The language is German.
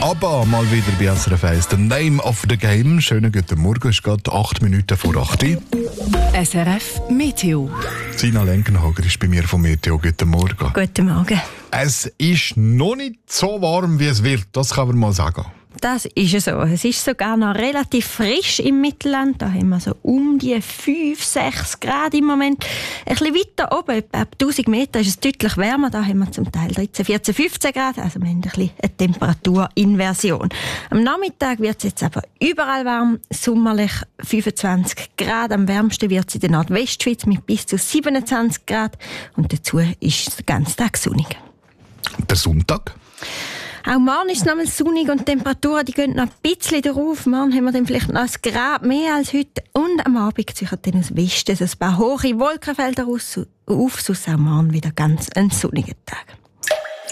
Aber mal wieder bei SRF 1, the name of the game. Schönen guten Morgen, es ist gerade 8 Minuten vor 8 Uhr. SRF Meteo. Sina Lenkenhager ist bei mir vom Meteo. Guten Morgen. Guten Morgen. Es ist noch nicht so warm, wie es wird, das kann man mal sagen. Das ist es so. Es ist sogar noch relativ frisch im Mittelland. Da haben wir so um die 5-6 Grad im Moment. Ein bisschen weiter oben, etwa ab 1000 Meter, ist es deutlich wärmer. Da haben wir zum Teil 13, 14, 15 Grad. Also wir haben ein bisschen eine Temperaturinversion. Am Nachmittag wird es jetzt aber überall warm. Sommerlich 25 Grad. Am wärmsten wird es in der Nordwestschweiz mit bis zu 27 Grad. Und dazu ist es den ganzen Tag sonnig. Der Sonntag? Auch morgen ist es noch mal sonnig und die Temperaturen die gehen noch ein bisschen drauf. Morgen haben wir dann vielleicht noch ein Grad mehr als heute. Und am Abend ziehen dann aus Westen ein paar hohe Wolkenfelder auf, sonst auch morgen wieder ganz ein sonniger Tag.